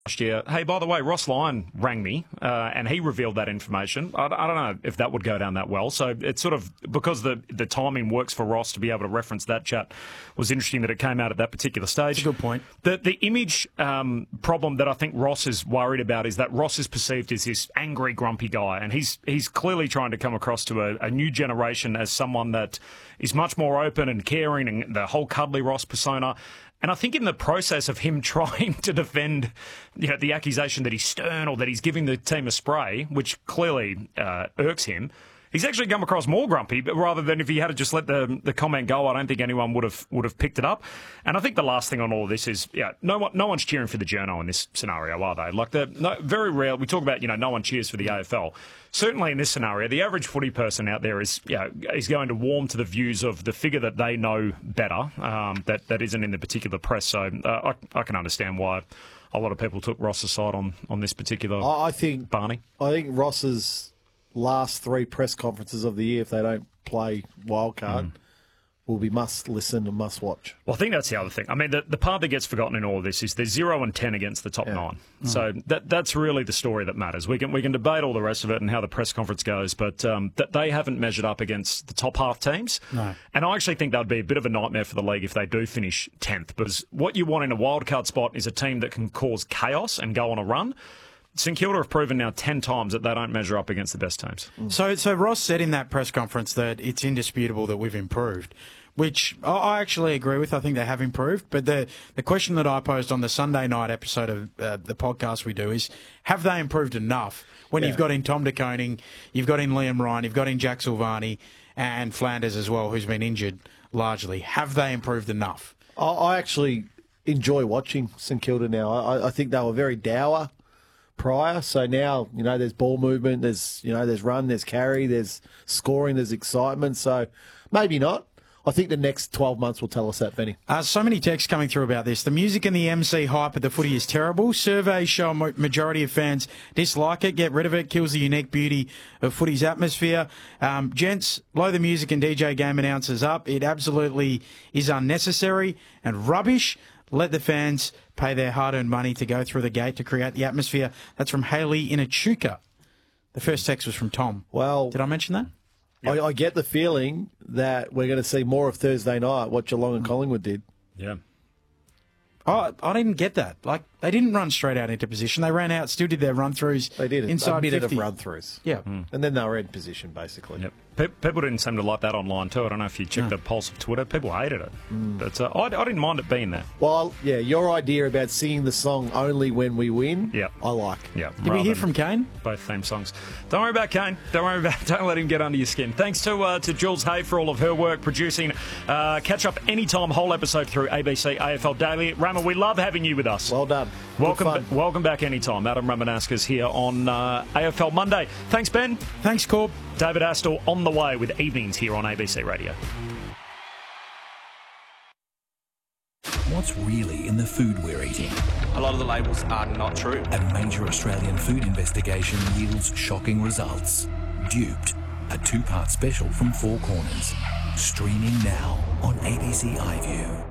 last year, hey, by the way, Ross Lyon rang me and he revealed that information. I don't know if that would go down that well. So it's sort of, because the timing works for Ross to be able to reference that chat, was interesting that it came out at that particular stage. That's a good point. The image problem that I think Ross is worried about is that Ross is perceived as this angry, grumpy guy, and he's clearly trying to come across to a new generation as someone that is much more open and caring, and the whole cuddly Ross persona. And I think in the process of him trying to defend the accusation that he's stern or that he's giving the team a spray, which clearly irks him, he's actually come across more grumpy, but rather than if he had just let the comment go, I don't think anyone would have picked it up. And I think the last thing on all of this is, no one's cheering for the journo in this scenario, are they? Like, very rare. We talk about, no one cheers for the AFL. Certainly in this scenario, the average footy person out there is going to warm to the views of the figure that they know better, that isn't in the particular press. So I can understand why a lot of people took Ross's side on this particular Barney. I think Ross's last 3 press conferences of the year, if they don't play wildcard, will be must listen and must watch. Well, I think that's the other thing. I mean, the part that gets forgotten in all of this is they're 0-10 against the top 9. So that's really the story that matters. We can debate all the rest of it and how the press conference goes, but that they haven't measured up against the top half teams. No. And I actually think that'd be a bit of a nightmare for the league if they do finish 10th, because what you want in a wildcard spot is a team that can cause chaos and go on a run. St Kilda have proven now 10 times that they don't measure up against the best teams. So Ross said in that press conference that it's indisputable that we've improved, which I actually agree with. I think they have improved. But the question that I posed on the Sunday night episode of the podcast we do is, have they improved enough when you've got in Tom De Koning, you've got in Liam Ryan, you've got in Jack Silvani and Flanders as well, who's been injured largely. Have they improved enough? I actually enjoy watching St Kilda now. I think they were very dour prior. So now, there's ball movement, there's run, there's carry, there's scoring, there's excitement. So maybe not. I think the next 12 months will tell us that, Benny. So many texts coming through about this. The music and the MC hype at the footy is terrible. Surveys show a majority of fans dislike it, get rid of it, kills the unique beauty of footy's atmosphere. Gents, blow the music and DJ game announcers up. It absolutely is unnecessary and rubbish. Let the fans pay their hard-earned money to go through the gate to create the atmosphere. That's from Haley in Echuca. The first text was from Tom. Well, did I mention that? Yep. I get the feeling that we're going to see more of Thursday night, what Geelong and Collingwood did. Yeah. Oh, I didn't get that. Like, they didn't run straight out into position. They ran out, still did their run-throughs. They did. Inside a minute 50. of run-throughs. Yeah. And then they were in position, basically. Yep. People didn't seem to like that online too. I don't know if you checked the pulse of Twitter. People hated it. But I didn't mind it being there. Well, yeah, your idea about singing the song only when we win, I like. Yeah. Did we hear from Kane? Both theme songs. Don't worry about Kane. Don't let him get under your skin. Thanks to Jules Hay for all of her work producing. Catch up anytime, whole episode through ABC AFL Daily. Rama, we love having you with us. Well done. Welcome back anytime. Adam Ramanauskas here on AFL Monday. Thanks, Ben. Thanks, Corb. David Astle on the way with Evenings here on ABC Radio. What's really in the food we're eating? A lot of the labels are not true. A major Australian food investigation yields shocking results. Duped, a 2-part special from Four Corners. Streaming now on ABC iView.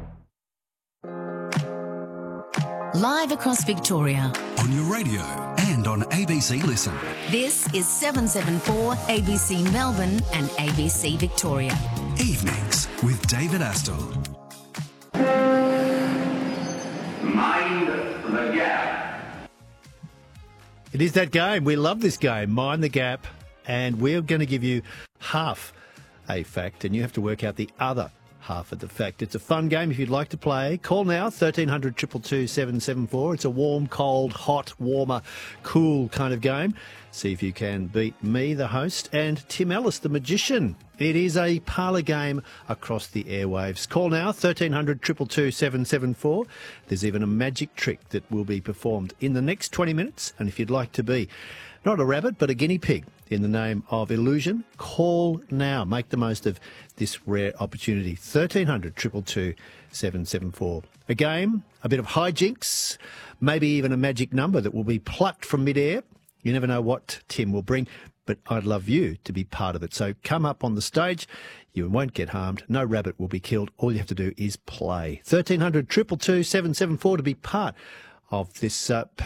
Live across Victoria. On your radio and on ABC Listen. This is 774 ABC Melbourne and ABC Victoria. Evenings with David Astle. Mind the Gap. It is that game. We love this game, Mind the Gap, and we're going to give you half a fact, and you have to work out the other half of the fact. It's a fun game if you'd like to play. Call now, 1300 222 774. It's a warm, cold, hot, warmer, cool kind of game. See if you can beat me, the host, and Tim Ellis, the magician. It is a parlour game across the airwaves. Call now, 1300 222 774. There's even a magic trick that will be performed in the next 20 minutes. And if you'd like to be not a rabbit, but a guinea pig in the name of illusion, call now. Make the most of this rare opportunity. 1300 222 774. A game, a bit of hijinks, maybe even a magic number that will be plucked from midair. You never know what Tim will bring, but I'd love you to be part of it. So come up on the stage. You won't get harmed. No rabbit will be killed. All you have to do is play. 1300 222 774 to be part of this